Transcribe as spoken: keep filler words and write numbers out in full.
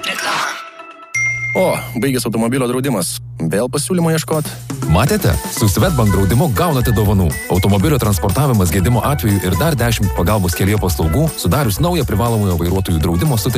Reklama. O, baigęs automobilio draudimas. Vėl pasiūlymo ieškot? Matėte? Su Swedbank draudimu gaunate dovanų. Automobilio transportavimas gedimo atveju ir dar dešimt pagalbos kelyje paslaugų, sudarius naują privalomojo vairuotojų draudimo sutartį.